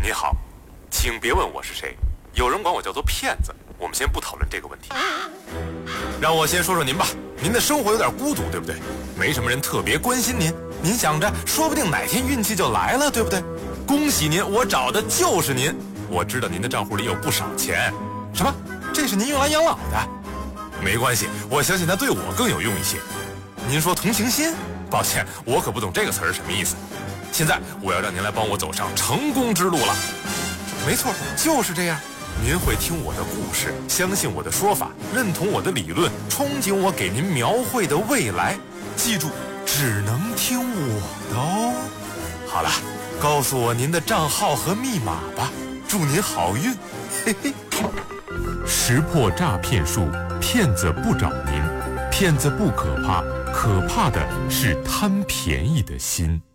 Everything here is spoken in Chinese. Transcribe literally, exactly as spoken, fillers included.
你好，请别问我是谁，有人管我叫做骗子。我们先不讨论这个问题，让我先说说您吧。您的生活有点孤独，对不对？没什么人特别关心您，您想着说不定哪天运气就来了，对不对？恭喜您，我找的就是您。我知道您的账户里有不少钱。什么？这是您用来养老的？没关系，我相信它对我更有用一些。您说同情心？抱歉，我可不懂这个词儿是什么意思。现在我要让您来帮我走上成功之路了。没错，就是这样。您会听我的故事，相信我的说法，认同我的理论，憧憬我给您描绘的未来。记住，只能听我的哦。好了，告诉我您的账号和密码吧，祝您好运。嘿嘿。 识破诈骗术，骗子不找您，骗子不可怕，可怕的是贪便宜的心。